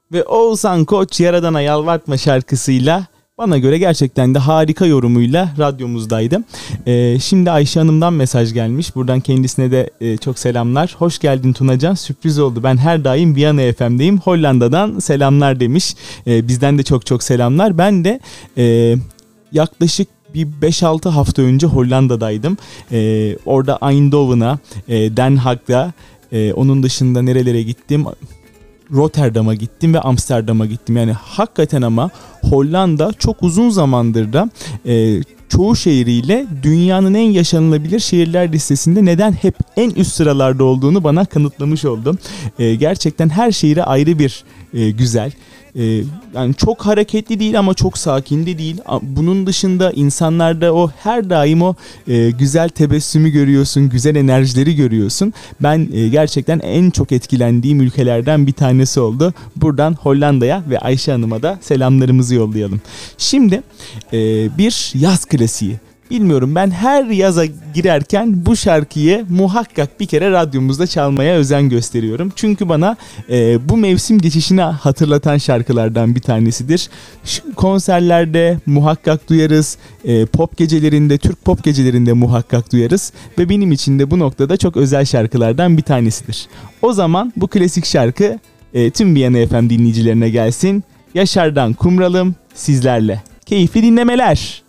Ve Oğuzhan Koç Yaradana Yalvartma şarkısıyla bana göre gerçekten de harika yorumuyla radyomuzdaydı. Şimdi Ayşe Hanım'dan mesaj gelmiş. Buradan kendisine de çok selamlar. Hoş geldin Tunacan. Sürpriz oldu. Ben her daim Viyana FM'deyim. Hollanda'dan selamlar demiş. Bizden de çok çok selamlar. Ben de yaklaşık bir 5-6 hafta önce Hollanda'daydım. Orada Eindhoven'a, Den Haag'da, onun dışında nerelere gittim? Rotterdam'a gittim ve Amsterdam'a gittim. Yani hakikaten ama Hollanda çok uzun zamandır da çoğu şehriyle dünyanın en yaşanılabilir şehirler listesinde neden hep en üst sıralarda olduğunu bana kanıtlamış oldum. Gerçekten her şehri ayrı bir güzel. Yani çok hareketli değil ama çok sakin de değil. Bunun dışında insanlarda o her daim o güzel tebessümü görüyorsun, güzel enerjileri görüyorsun. Ben gerçekten en çok etkilendiğim ülkelerden bir tanesi oldu. Buradan Hollanda'ya ve Ayşe Hanım'a da selamlarımızı yollayalım. Şimdi bir yaz klasiği. Bilmiyorum, ben her yaza girerken bu şarkıyı muhakkak bir kere radyomuzda çalmaya özen gösteriyorum. Çünkü bana bu mevsim geçişini hatırlatan şarkılardan bir tanesidir. Konserlerde muhakkak duyarız, pop gecelerinde, Türk pop gecelerinde muhakkak duyarız. Ve benim için de bu noktada çok özel şarkılardan bir tanesidir. O zaman bu klasik şarkı tüm Viyana FM dinleyicilerine gelsin. Yaşar'dan Kumralım sizlerle. Keyifli dinlemeler.